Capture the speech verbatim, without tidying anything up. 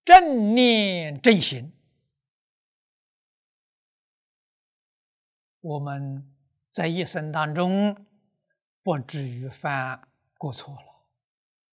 正念正行，我们在一生当中不至于犯过错了。